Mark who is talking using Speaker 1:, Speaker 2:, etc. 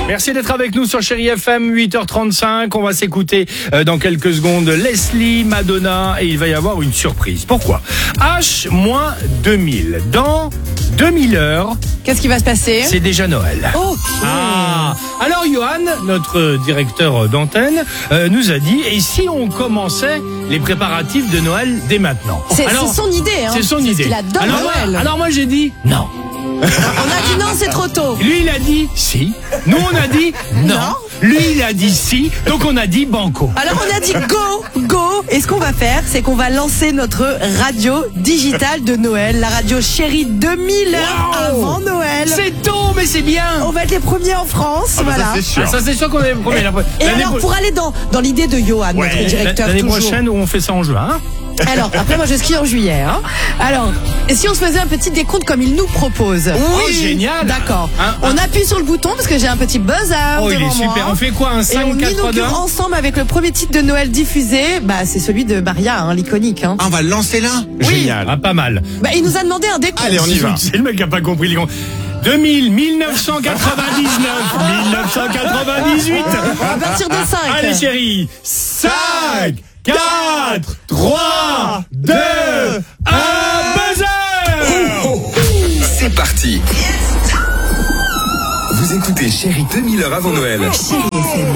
Speaker 1: Merci d'être avec nous sur Chérie FM, 8h35. On va s'écouter dans quelques secondes Leslie, Madonna, et il va y avoir une surprise. Pourquoi ? H-2000. Dans 2000 heures.
Speaker 2: Qu'est-ce qui va se passer ?
Speaker 1: C'est déjà Noël.
Speaker 2: Ok.
Speaker 1: Ah. Alors Johan, notre directeur d'antenne, nous a dit, et si on commençait les préparatifs de Noël dès maintenant ?
Speaker 2: C'est son idée, hein.
Speaker 1: C'est son idée.
Speaker 2: Il adore Noël.
Speaker 1: Alors moi j'ai dit non.
Speaker 2: On a dit non, c'est trop tôt.
Speaker 1: Lui il a dit si. Nous on a dit non. Lui il a dit si. Donc on a dit banco.
Speaker 2: Alors on a dit go. Et ce qu'on va faire, c'est qu'on va lancer notre radio digitale de Noël, la radio Chérie 2000 heures avant Noël.
Speaker 1: C'est tôt, mais c'est bien.
Speaker 2: On va être les premiers en France, voilà.
Speaker 3: Ça c'est sûr.
Speaker 1: Ça c'est sûr qu'on est les premiers.
Speaker 2: Et alors pour aller dans l'idée de Johan, notre directeur
Speaker 1: l'année
Speaker 2: toujours.
Speaker 1: prochaine, on fait ça en juin. Hein.
Speaker 2: Alors, après moi je skie en juillet. Hein. Alors, et si on se faisait un petit décompte comme il nous propose ?
Speaker 1: Oui, génial.
Speaker 2: D'accord. On appuie sur le bouton parce que j'ai un petit buzzer
Speaker 1: Oh, il
Speaker 2: devant
Speaker 1: est super.
Speaker 2: moi.
Speaker 1: On fait quoi, un
Speaker 2: Et
Speaker 1: 5,
Speaker 2: on
Speaker 1: 4, 3, 2
Speaker 2: inaugure ensemble avec le premier titre de Noël diffusé. Bah, c'est celui de Maria, hein, l'iconique. Hein.
Speaker 3: Ah, on va le lancer là.
Speaker 2: Oui.
Speaker 3: Génial.
Speaker 1: Ah, pas mal.
Speaker 2: Bah, il nous a demandé un décompte.
Speaker 3: Allez, on y va.
Speaker 1: C'est le mec qui a pas compris les comptes. 2000, 1999, 1998.
Speaker 2: À partir de 5.
Speaker 1: Allez chérie, 5, 4, 3, 2, 1, buzzer.
Speaker 4: C'est parti. Vous écoutez Chérie 2000 heures avant Noël.